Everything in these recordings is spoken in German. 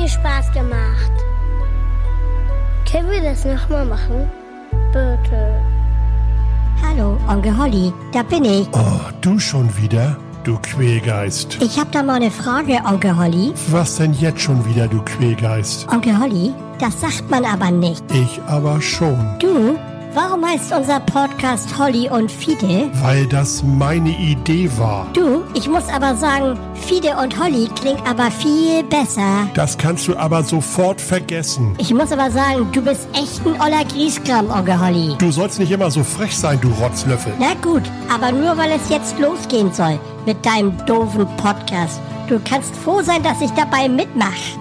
viel Spaß gemacht. Können wir das nochmal machen? Bitte. Hallo, Onkel Holly, da bin ich. Oh, du schon wieder? Du Quälgeist. Ich hab da mal eine Frage, Onkel Holly. Was denn jetzt schon wieder, du Quälgeist? Onkel Holly, das sagt man aber nicht. Ich aber schon. Du, warum heißt unser Podcast Holly und Fide? Weil das meine Idee war. Du, ich muss aber sagen, Fide und Holly klingt aber viel besser. Das kannst du aber sofort vergessen. Ich muss aber sagen, du bist echt ein oller Grieskram, Onkel Holly. Du sollst nicht immer so frech sein, du Rotzlöffel. Na gut, aber nur weil es jetzt losgehen soll mit deinem doofen Podcast. Du kannst froh sein, dass ich dabei mitmache.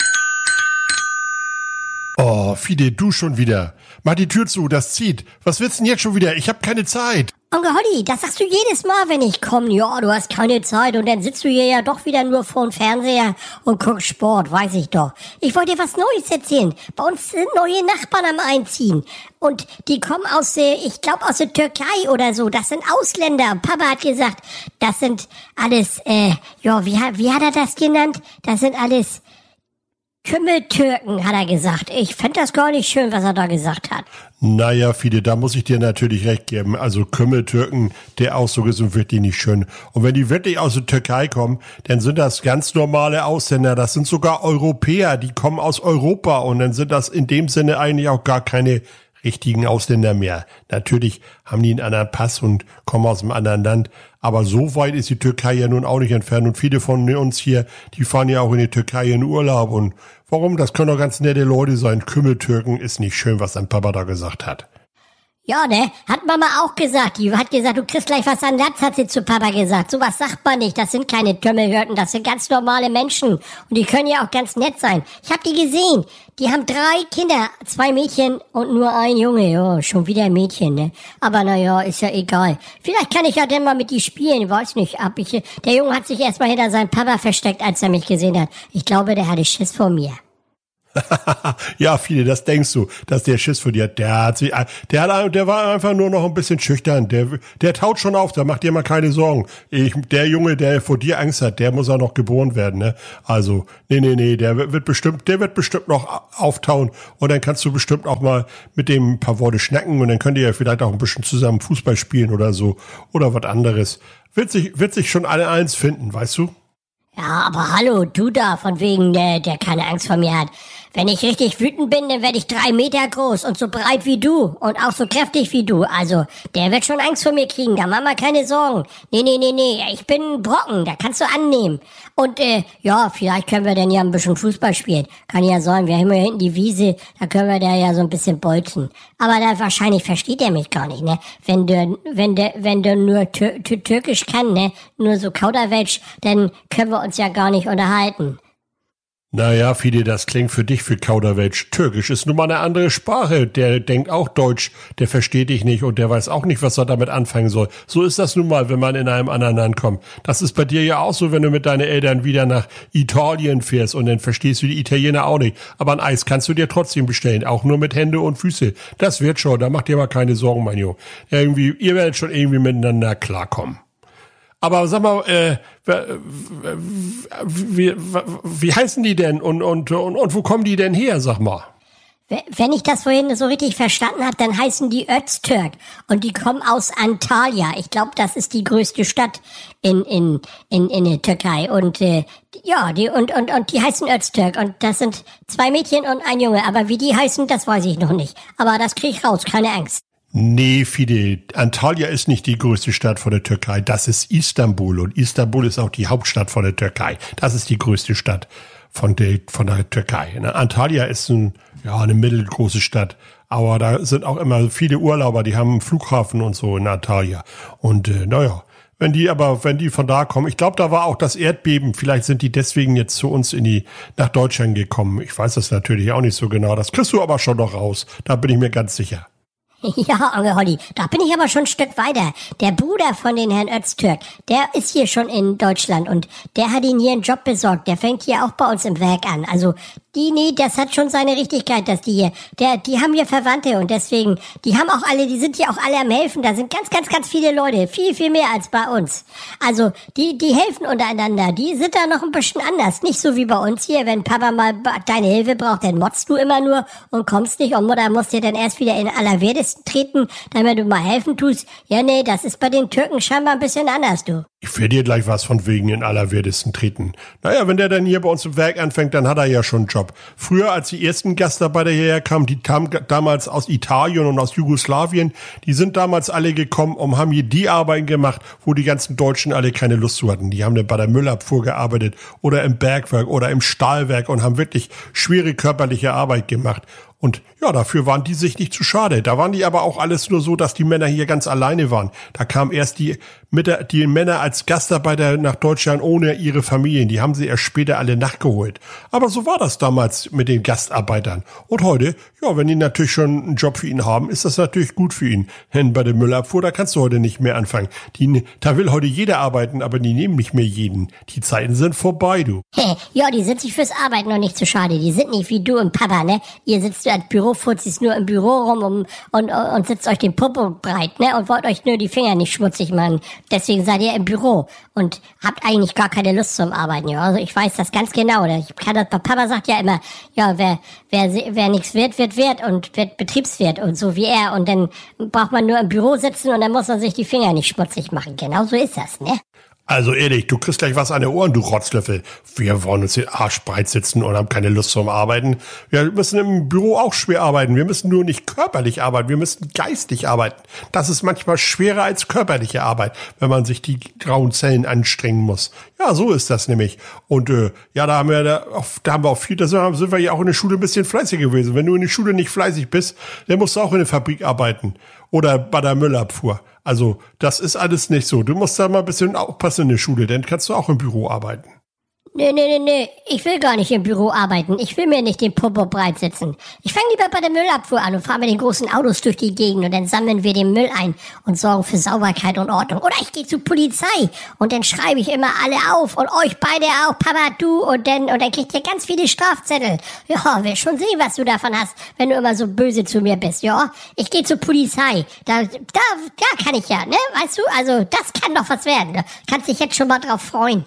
Oh, Fide, du schon wieder. Mach die Tür zu, das zieht. Was willst denn jetzt schon wieder? Ich hab keine Zeit. Onkel Holly, das sagst du jedes Mal, wenn ich komme. Ja, du hast keine Zeit und dann sitzt du hier ja doch wieder nur vor dem Fernseher und guckst Sport, weiß ich doch. Ich wollte dir was Neues erzählen. Bei uns sind neue Nachbarn am Einziehen. Und die kommen aus, ich glaube aus der Türkei oder so. Das sind Ausländer. Papa hat gesagt, das sind alles, wie hat er das genannt? Das sind alles Kümmeltürken, hat er gesagt. Ich fänd das gar nicht schön, was er da gesagt hat. Naja, Fide, da muss ich dir natürlich recht geben. Also Kümmeltürken, der Ausdruck ist wirklich nicht schön. Und wenn die wirklich aus der Türkei kommen, dann sind das ganz normale Ausländer. Das sind sogar Europäer, die kommen aus Europa. Und dann sind das in dem Sinne eigentlich auch gar keine richtigen Ausländer mehr. Natürlich haben die einen anderen Pass und kommen aus einem anderen Land. Aber so weit ist die Türkei ja nun auch nicht entfernt. Und viele von uns hier, die fahren ja auch in die Türkei in Urlaub. Und warum? Das können doch ganz nette Leute sein. Kümmeltürken ist nicht schön, was dein Papa da gesagt hat. Ja, ne? Hat Mama auch gesagt. Die hat gesagt, du kriegst gleich was an Latz, hat sie zu Papa gesagt. Sowas sagt man nicht. Das sind keine Kümmelhirten. Das sind ganz normale Menschen. Und die können ja auch ganz nett sein. Ich hab die gesehen. Die haben 3 Kinder. 2 Mädchen und nur ein Junge. Ja, schon wieder ein Mädchen, ne? Aber naja, ist ja egal. Vielleicht kann ich ja dann mal mit die spielen. Weiß nicht. Der Junge hat sich erstmal hinter seinem Papa versteckt, als er mich gesehen hat. Ich glaube, der hatte Schiss vor mir. Ja, Fide, das denkst du, dass der Schiss vor dir hat. Der war einfach nur noch ein bisschen schüchtern. Der taut schon auf, da mach dir mal keine Sorgen. Der Junge, der vor dir Angst hat, der muss auch noch geboren werden, ne? Also, nee, der wird bestimmt noch auftauen und dann kannst du bestimmt auch mal mit dem ein paar Worte schnacken und dann könnt ihr ja vielleicht auch ein bisschen zusammen Fußball spielen oder so oder was anderes. Wird sich schon alle eins finden, weißt du? Ja, aber hallo, du da, von wegen, der keine Angst vor mir hat. Wenn ich richtig wütend bin, dann werde ich 3 Meter groß und so breit wie du und auch so kräftig wie du. Also, der wird schon Angst vor mir kriegen, da mach mal keine Sorgen. Nee, ich bin ein Brocken, da kannst du annehmen. Und, vielleicht können wir dann ja ein bisschen Fußball spielen. Kann ja sein, wir haben ja hinten die Wiese, da können wir da ja so ein bisschen bolzen. Aber da wahrscheinlich versteht er mich gar nicht, ne? Wenn du nur Türkisch kann, ne? Nur so Kauderwelsch, dann können wir uns ja gar nicht unterhalten. Naja, Fide, das klingt für dich für Kauderwelsch. Türkisch ist nun mal eine andere Sprache. Der denkt auch Deutsch, der versteht dich nicht und der weiß auch nicht, was er damit anfangen soll. So ist das nun mal, wenn man in einem anderen Land kommt. Das ist bei dir ja auch so, wenn du mit deinen Eltern wieder nach Italien fährst und dann verstehst du die Italiener auch nicht. Aber ein Eis kannst du dir trotzdem bestellen, auch nur mit Hände und Füße. Das wird schon, da mach dir mal keine Sorgen, mein Junge. Ihr werdet schon irgendwie miteinander klarkommen. Aber sag mal, wie heißen die denn und wo kommen die denn her, sag mal? Wenn ich das vorhin so richtig verstanden habe, dann heißen die Öztürk und die kommen aus Antalya. Ich glaube, das ist die größte Stadt in der Türkei und die heißen Öztürk und das sind 2 Mädchen und ein Junge. Aber wie die heißen, das weiß ich noch nicht. Aber das krieg ich raus, keine Angst. Nee, Fide, Antalya ist nicht die größte Stadt von der Türkei. Das ist Istanbul und Istanbul ist auch die Hauptstadt von der Türkei. Das ist die größte Stadt von der Türkei. Antalya ist eine mittelgroße Stadt, aber da sind auch immer viele Urlauber, die haben einen Flughafen und so in Antalya. Und wenn die von da kommen, ich glaube, da war auch das Erdbeben, vielleicht sind die deswegen jetzt zu uns nach Deutschland gekommen. Ich weiß das natürlich auch nicht so genau. Das kriegst du aber schon noch raus, da bin ich mir ganz sicher. Ja, Onkel Holly, da bin ich aber schon ein Stück weiter. Der Bruder von den Herrn Öztürk, der ist hier schon in Deutschland und der hat ihn hier einen Job besorgt. Der fängt hier auch bei uns im Werk an. Also Nee, das hat schon seine Richtigkeit, dass die hier, die haben hier Verwandte und deswegen, die sind hier auch alle am helfen, da sind ganz viele Leute, viel mehr als bei uns. Also, die helfen untereinander, die sind da noch ein bisschen anders, nicht so wie bei uns hier, wenn Papa mal deine Hilfe braucht, dann motzt du immer nur und kommst nicht und Mutter muss dir dann erst wieder in Allerwertesten treten, damit du mal helfen tust. Ja, nee, das ist bei den Türken scheinbar ein bisschen anders, du. Ich will dir gleich was von wegen in Allerwertesten treten. Naja, wenn der dann hier bei uns im Werk anfängt, dann hat er ja schon einen Job. Früher, als die ersten Gastarbeiter hierher kamen, die kamen damals aus Italien und aus Jugoslawien, die sind damals alle gekommen und haben hier die Arbeiten gemacht, wo die ganzen Deutschen alle keine Lust zu hatten. Die haben dann bei der Müllabfuhr gearbeitet oder im Bergwerk oder im Stahlwerk und haben wirklich schwere körperliche Arbeit gemacht. Und ja, dafür waren die sich nicht zu schade. Da waren die aber auch alles nur so, dass die Männer hier ganz alleine waren. Da kamen erst die Männer als Gastarbeiter nach Deutschland ohne ihre Familien. Die haben sie erst später alle nachgeholt. Aber so war das damals mit den Gastarbeitern. Und heute, ja, wenn die natürlich schon einen Job für ihn haben, ist das natürlich gut für ihn. Denn bei der Müllabfuhr, da kannst du heute nicht mehr anfangen. Da will heute jeder arbeiten, aber die nehmen nicht mehr jeden. Die Zeiten sind vorbei, du. Ja, die sind sich fürs Arbeiten noch nicht zu schade. Die sind nicht wie du und Papa, ne? Ihr sitzt als Bürofuzis nur im Büro rum und sitzt euch den Popo breit, ne? Und wollt euch nur die Finger nicht schmutzig machen. Deswegen seid ihr im Büro und habt eigentlich gar keine Lust zum Arbeiten. Ja? Also ich weiß das ganz genau. Papa sagt ja immer, ja, wer nichts wird und wird Betriebswirt und so wie er. Und dann braucht man nur im Büro sitzen und dann muss man sich die Finger nicht schmutzig machen. Genau so ist das, ne? Also ehrlich, du kriegst gleich was an den Ohren, du Rotzlöffel. Wir wollen uns den Arsch breit sitzen und haben keine Lust zum Arbeiten. Wir müssen im Büro auch schwer arbeiten. Wir müssen nur nicht körperlich arbeiten, wir müssen geistig arbeiten. Das ist manchmal schwerer als körperliche Arbeit, wenn man sich die grauen Zellen anstrengen muss. Ja, so ist das nämlich. Und ja, da sind wir ja auch in der Schule ein bisschen fleißig gewesen. Wenn du in der Schule nicht fleißig bist, dann musst du auch in der Fabrik arbeiten. Oder bei der Müllabfuhr. Also, das ist alles nicht so. Du musst da mal ein bisschen aufpassen in der Schule, dann kannst du auch im Büro arbeiten. Nee. Ich will gar nicht im Büro arbeiten. Ich will mir nicht den Popo breit sitzen. Ich fange lieber bei der Müllabfuhr an und fahre mit den großen Autos durch die Gegend und dann sammeln wir den Müll ein und sorgen für Sauberkeit und Ordnung. Oder ich gehe zur Polizei und dann schreibe ich immer alle auf und euch beide auch, Papa, du und dann kriegt ihr ganz viele Strafzettel. Ja, will schon sehen, was du davon hast, wenn du immer so böse zu mir bist, ja. Ich gehe zur Polizei. Da kann ich ja, ne? Weißt du, also das kann doch was werden. Da kannst dich jetzt schon mal drauf freuen.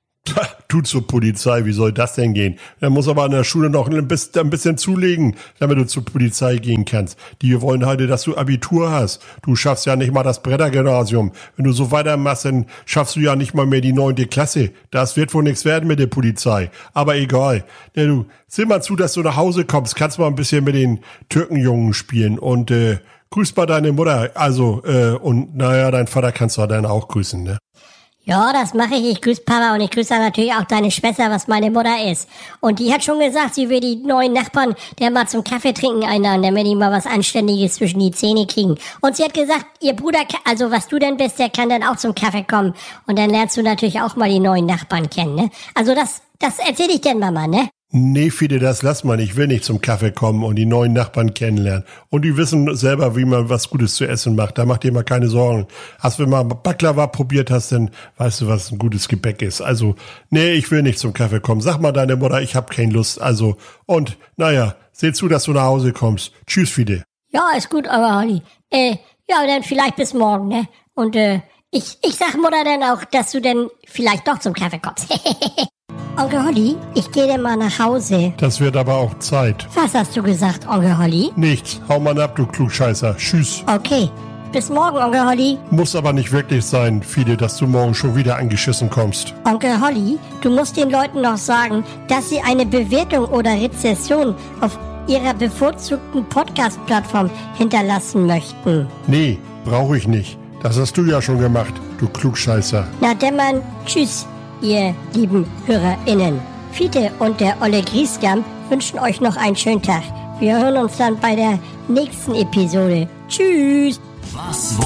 Du zur Polizei, wie soll das denn gehen? Da muss aber an der Schule noch ein bisschen zulegen, damit du zur Polizei gehen kannst. Die wollen halt, dass du Abitur hast. Du schaffst ja nicht mal das Brettergymnasium. Wenn du so weitermachst, dann schaffst du ja nicht mal mehr die 9. Klasse. Das wird wohl nichts werden mit der Polizei. Aber egal. Ja, du, sieh mal zu, dass du nach Hause kommst. Kannst mal ein bisschen mit den Türkenjungen spielen und grüß mal deine Mutter. Also, und naja, dein Vater kannst du dann auch grüßen, ne? Ja, das mache ich. Ich grüße Papa und ich grüße natürlich auch deine Schwester, was meine Mutter ist. Und die hat schon gesagt, sie will die neuen Nachbarn, der mal zum Kaffee trinken einladen, damit die mal was Anständiges zwischen die Zähne kriegen. Und sie hat gesagt, ihr Bruder, also was du denn bist, der kann dann auch zum Kaffee kommen. Und dann lernst du natürlich auch mal die neuen Nachbarn kennen, ne? Also das erzähl ich denn Mama, ne? Nee, Fide, das lass mal. Ich will nicht zum Kaffee kommen und die neuen Nachbarn kennenlernen. Und die wissen selber, wie man was Gutes zu essen macht. Da mach dir mal keine Sorgen. Wenn mal Baklava probiert hast, dann weißt du, was ein gutes Gebäck ist. Also, nee, ich will nicht zum Kaffee kommen. Sag mal deine Mutter, ich hab keine Lust. Also, und, naja, seh zu, dass du nach Hause kommst. Tschüss, Fide. Ja, ist gut, aber Holly. Ja, dann vielleicht bis morgen, ne? Und, ich sag Mutter dann auch, dass du dann vielleicht doch zum Kaffee kommst. Onkel Holly, ich gehe denn mal nach Hause. Das wird aber auch Zeit. Was hast du gesagt, Onkel Holly? Nichts. Hau mal ab, du Klugscheißer. Tschüss. Okay. Bis morgen, Onkel Holly. Muss aber nicht wirklich sein, Fide, dass du morgen schon wieder angeschissen kommst. Onkel Holly, du musst den Leuten noch sagen, dass sie eine Bewertung oder Rezession auf ihrer bevorzugten Podcast-Plattform hinterlassen möchten. Nee, brauche ich nicht. Das hast du ja schon gemacht, du Klugscheißer. Na dämmern, tschüss, ihr lieben HörerInnen. Fiete und der Olle Grieskamp wünschen euch noch einen schönen Tag. Wir hören uns dann bei der nächsten Episode. Tschüss! Was